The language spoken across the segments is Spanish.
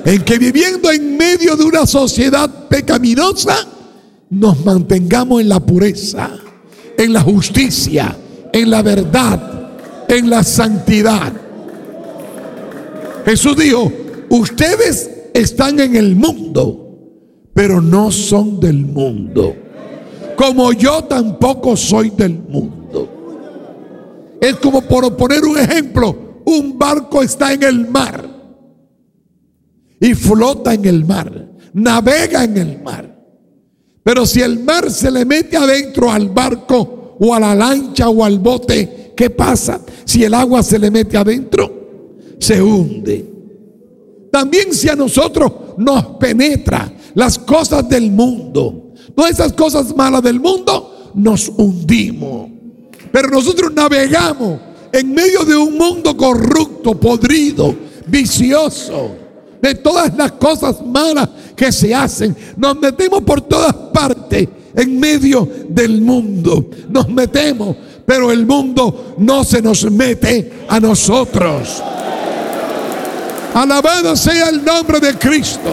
en que viviendo en medio de una sociedad pecaminosa, nos mantengamos en la pureza, en la justicia, en la verdad, en la santidad. Jesús dijo: ustedes están en el mundo, pero no son del mundo, como yo tampoco soy del mundo. Es como, por poner un ejemplo, un barco está en el mar y flota en el mar, navega en el mar. Pero si el mar se le mete adentro al barco o a la lancha o al bote, ¿qué pasa? Si el agua se le mete adentro, se hunde. También si a nosotros nos penetra las cosas del mundo, todas esas cosas malas del mundo, nos hundimos. Pero nosotros navegamos en medio de un mundo corrupto, podrido, vicioso, de todas las cosas malas que se hacen. Nos metemos por todas partes en medio del mundo. Nos metemos, pero el mundo no se nos mete a nosotros. Alabado sea el nombre de Cristo.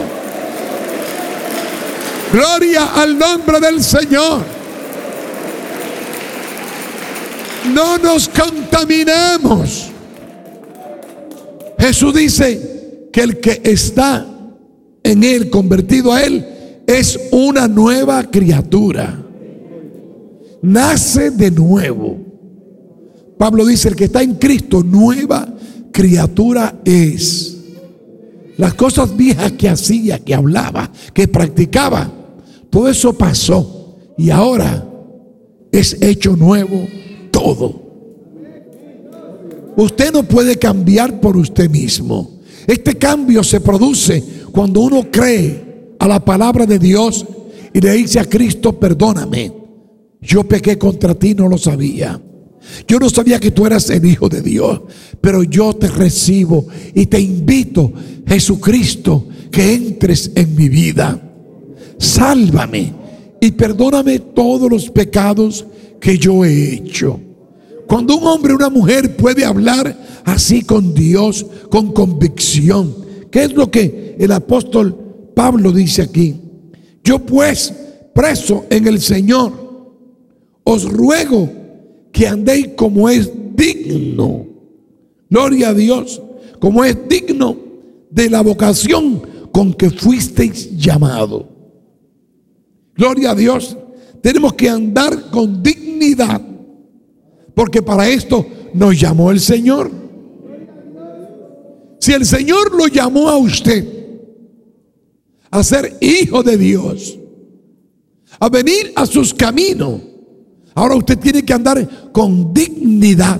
Gloria al nombre del Señor. No nos contaminamos. Jesús dice que el que está en Él, convertido a Él, es una nueva criatura. Nace de nuevo. Pablo dice: el que está en Cristo, nueva criatura es. Las cosas viejas que hacía, que hablaba, que practicaba, todo eso pasó y ahora es hecho nuevo todo. Usted no puede cambiar por usted mismo. Este cambio se produce cuando uno cree a la palabra de Dios y le dice a Cristo: perdóname, yo pequé contra ti, no lo sabía. Yo no sabía que tú eras el Hijo de Dios, pero yo te recibo y te invito, Jesucristo, que entres en mi vida. Sálvame y perdóname todos los pecados que yo he hecho. Cuando un hombre o una mujer puede hablar así con Dios, con convicción, ¿qué es lo que el apóstol Pablo dice aquí? Yo pues, preso en el Señor, os ruego que andéis como es digno, gloria a Dios, como es digno de la vocación con que fuisteis llamado. Gloria a Dios. Tenemos que andar con dignidad, porque para esto nos llamó el Señor. Si el Señor lo llamó a usted a ser hijo de Dios, a venir a sus caminos, ahora usted tiene que andar con dignidad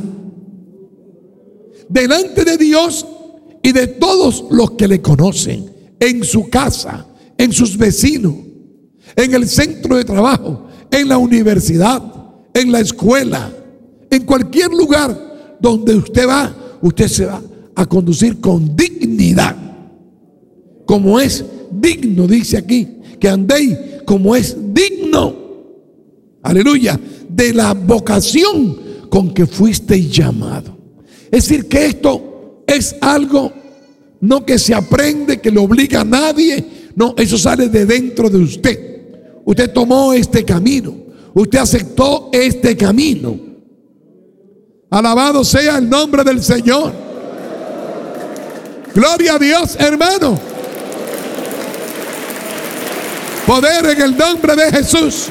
delante de Dios y de todos los que le conocen, en su casa, en sus vecinos, en el centro de trabajo, en la universidad, en la escuela, en cualquier lugar donde usted va, usted se va a conducir con dignidad, como es digno. Dice aquí que andéis como es digno, aleluya, de la vocación con que fuisteis llamado. Es decir, que esto es algo no que se aprende, que le obliga a nadie. No, eso sale de dentro de usted. Usted tomó este camino, usted aceptó este camino. Alabado sea el nombre del Señor. Gloria a Dios, hermano. Poder en el nombre de Jesús.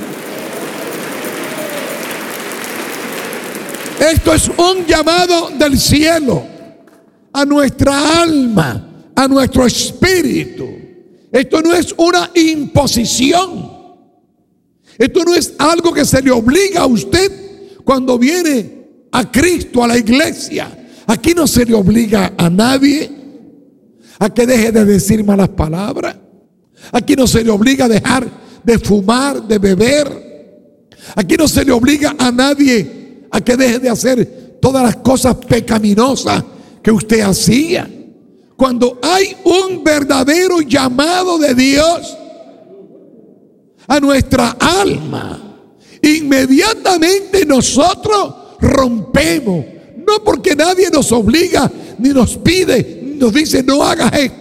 Esto es un llamado del cielo a nuestra alma, a nuestro espíritu. Esto no es una imposición. Esto no es algo que se le obliga a usted cuando viene a Cristo, a la iglesia. Aquí no se le obliga a nadie a que deje de decir malas palabras. Aquí no se le obliga a dejar de fumar, de beber. Aquí no se le obliga a nadie a que deje de hacer todas las cosas pecaminosas que usted hacía. Cuando hay un verdadero llamado de Dios a nuestra alma, inmediatamente nosotros rompemos. No porque nadie nos obliga, ni nos pide, ni nos dice no hagas esto.